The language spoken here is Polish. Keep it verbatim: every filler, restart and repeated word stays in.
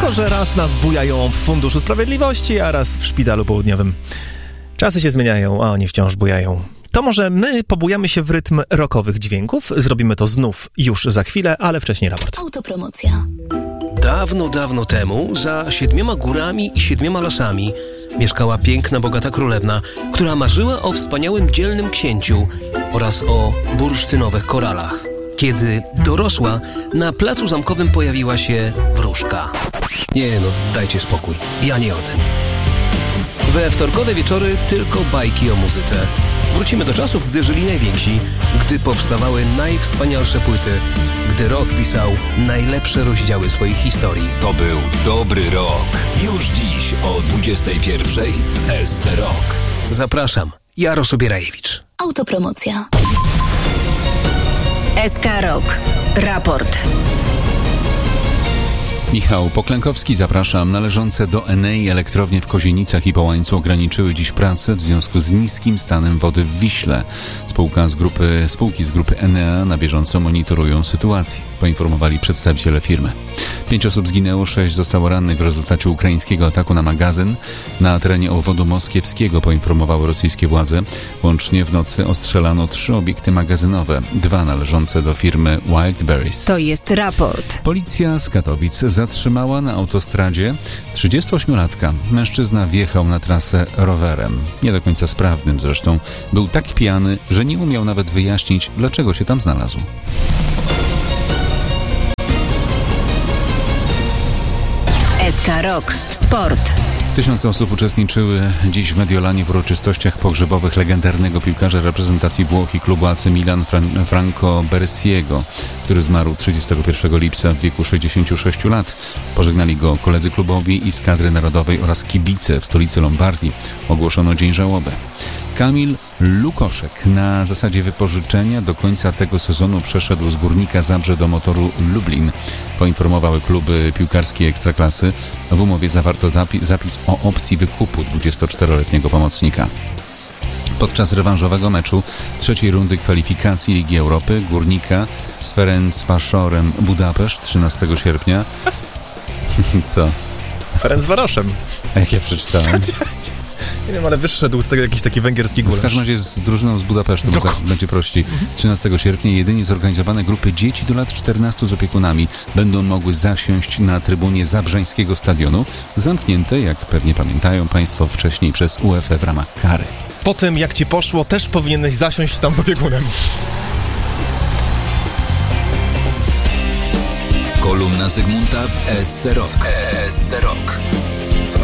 Tylko że raz nas bujają w Funduszu Sprawiedliwości, a raz w Szpitalu Południowym. Czasy się zmieniają, a oni wciąż bujają. To może my pobujamy się w rytm rockowych dźwięków. Zrobimy to znów już za chwilę, ale wcześniej raport. Autopromocja. Dawno, dawno temu, za siedmioma górami i siedmioma lasami, mieszkała piękna, bogata królewna, która marzyła o wspaniałym, dzielnym księciu oraz o bursztynowych koralach. Kiedy dorosła, na placu zamkowym pojawiła się wróżka. Nie no, dajcie spokój, ja nie o tym. We wtorkowe wieczory tylko bajki o muzyce. Wrócimy do czasów, gdy żyli najwięksi, gdy powstawały najwspanialsze płyty, gdy rock pisał najlepsze rozdziały swoich historii. To był dobry rok. Już dziś o dwudziestej pierwszej w S C Rock. Zapraszam, Jaro Sobierajewicz. Autopromocja. S K Rock. Raport. Michał Poklękowski, zapraszam. Należące do Enei elektrownie w Kozienicach i Połańcu ograniczyły dziś pracę w związku z niskim stanem wody w Wiśle. Spółka z grupy, spółki z grupy Enea na bieżąco monitorują sytuację, poinformowali przedstawiciele firmy. Pięć osób zginęło, sześć zostało rannych w rezultacie ukraińskiego ataku na magazyn na terenie obwodu moskiewskiego, poinformowały rosyjskie władze. Łącznie w nocy ostrzelano trzy obiekty magazynowe, dwa należące do firmy Wildberries. To jest raport. Policja z Katowic zatrzymała na autostradzie trzydziestoośmiolatka. Mężczyzna wjechał na trasę rowerem. Nie do końca sprawnym zresztą. Był tak pijany, że nie umiał nawet wyjaśnić, dlaczego się tam znalazł. S K Rock. Sport. Tysiące osób uczestniczyły dziś w Mediolanie w uroczystościach pogrzebowych legendarnego piłkarza reprezentacji Włoch i klubu A C Milan Fran- Franco Bersiego, który zmarł trzydziestego pierwszego lipca w wieku sześćdziesięciu sześciu lat. Pożegnali go koledzy klubowi i z kadry narodowej oraz kibice w stolicy Lombardii. Ogłoszono dzień żałoby. Kamil Lukoszek na zasadzie wypożyczenia do końca tego sezonu przeszedł z Górnika Zabrze do Motoru Lublin. Poinformowały kluby piłkarskie Ekstraklasy. W umowie zawarto zapi- zapis o opcji wykupu dwudziestoczteroletniego pomocnika. Podczas rewanżowego meczu trzeciej rundy kwalifikacji Ligi Europy Górnika z Ferencvárosem Budapeszt trzynastego sierpnia. Co? Ferencvaroszem. Jak ja przeczytałem? Nie wiem, ale wyszedł z tego jakiś taki węgierski gulasz. W każdym razie z drużyną z Budapesztu, bo tak będzie prościej. trzynastego sierpnia jedynie zorganizowane grupy dzieci do lat czternastu z opiekunami będą mogły zasiąść na trybunie Zabrzeńskiego Stadionu, zamknięte, jak pewnie pamiętają Państwo, wcześniej przez U E F w ramach kary. Po tym, jak ci poszło, też powinieneś zasiąść tam z opiekunem. Kolumna Zygmunta w S C Rock. S C Rock.